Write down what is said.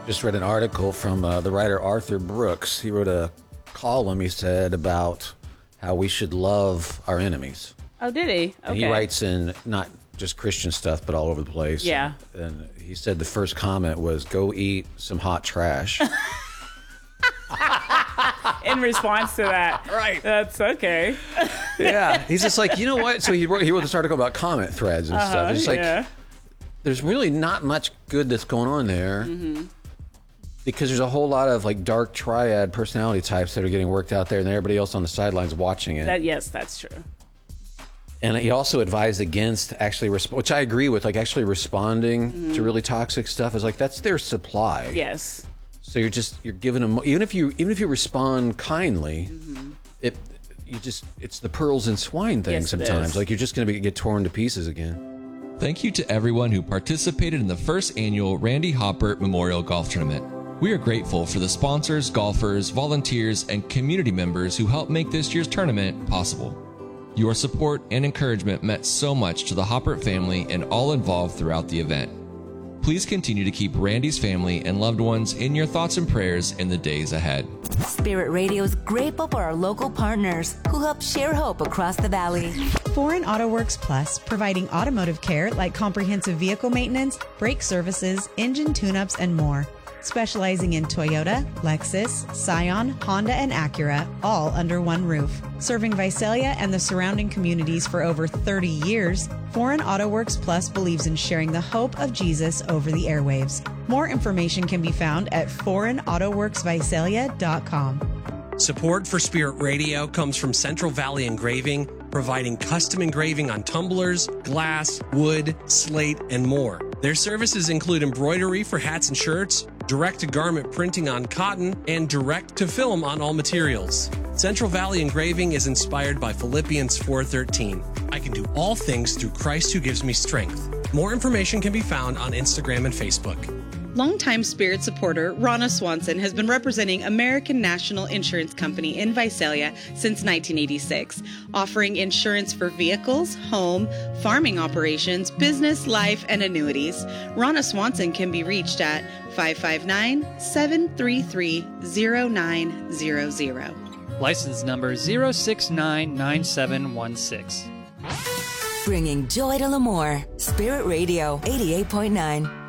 just read an article from the writer Arthur Brooks. He wrote a column, he said, about how we should love our enemies. Oh, did he? Okay. And he writes in not just Christian stuff, but all over the place. Yeah. And he said the first comment was, go eat some hot trash. In response to that. Right. That's okay. Yeah. He's just like, you know what? So he wrote this article about comment threads and stuff. It's like, there's really not much good that's going on there. Mm-hmm. Because there's a whole lot of like dark triad personality types that are getting worked out there, and everybody else on the sidelines watching it. Yes, that's true. And he also advised against actually, which I agree with, like actually responding to really toxic stuff. Is like, that's their supply. Yes. So you're giving them, even if you respond kindly, it's the pearls and swine thing. Yes, sometimes. Like you're just going to get torn to pieces again. Thank you to everyone who participated in the first annual Randy Hoppert Memorial Golf Tournament. We are grateful for the sponsors, golfers, volunteers, and community members who helped make this year's tournament possible. Your support and encouragement meant so much to the Hoppert family and all involved throughout the event. Please continue to keep Randy's family and loved ones in your thoughts and prayers in the days ahead. Spirit Radio is grateful for our local partners who help share hope across the valley. Foreign Auto Works Plus, providing automotive care like comprehensive vehicle maintenance, brake services, engine tune-ups, and more. Specializing in Toyota, Lexus, Scion, Honda, and Acura, all under one roof. Serving Visalia and the surrounding communities for over 30 years, Foreign Auto Works Plus believes in sharing the hope of Jesus over the airwaves. More information can be found at foreignautoworksvisalia.com. Support for Spirit Radio comes from Central Valley Engraving, providing custom engraving on tumblers, glass, wood, slate, and more. Their services include embroidery for hats and shirts, direct-to-garment printing on cotton, and direct-to-film on all materials. Central Valley Engraving is inspired by Philippians 4:13. I can do all things through Christ who gives me strength. More information can be found on Instagram and Facebook. Longtime Spirit supporter Ronna Swanson has been representing American National Insurance Company in Visalia since 1986, offering insurance for vehicles, home, farming operations, business, life, and annuities. Ronna Swanson can be reached at 559-733-0900. License number 0699716. Bringing joy to Lemoore. Spirit Radio 88.9.